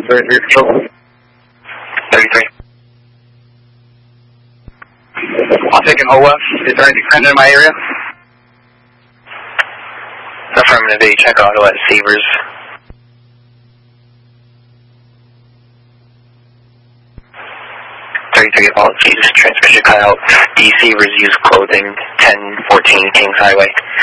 33. I'll take him whole left. Is there anything pending in my area? Affirmative 8, check auto at Severs. Apologies, transmission cut out. D. Severs used clothing, 1014 Kings Highway.